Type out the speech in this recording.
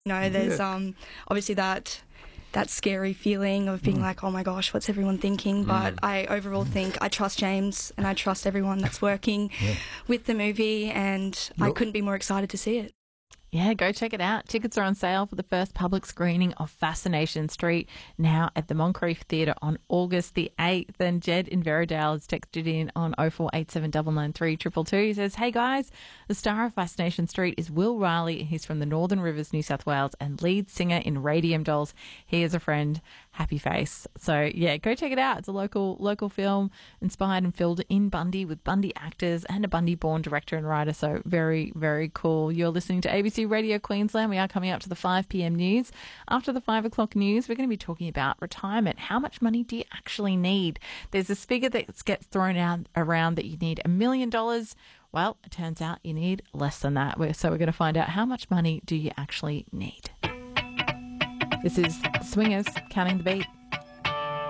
There's obviously that scary feeling of being like, oh my gosh, what's everyone thinking? But I overall think I trust James and I trust everyone that's working with the movie, and I couldn't be more excited to see it. Yeah, go check it out. Tickets are on sale for the first public screening of Fascination Street now at the Moncrief Theatre on August the 8th. And Jed in Veradale has texted in on 0487 993 222. He says, hey guys, the star of Fascination Street is Will Riley. He's from the Northern Rivers, New South Wales, and lead singer in Radium Dolls. He is a friend. Happy face. So yeah, go check it out. It's a local film inspired and filmed in Bundy with Bundy actors and a Bundy-born director and writer. So very, very cool. You're listening to ABC Radio Queensland. We are coming up to the 5 p.m. news. After the 5 o'clock news, we're going to be talking about retirement. How much money do you actually need? There's this figure that gets thrown around that you need $1 million. Well, it turns out you need less than that. So we're going to find out how much money do you actually need. This is Swingers, Counting the Beat.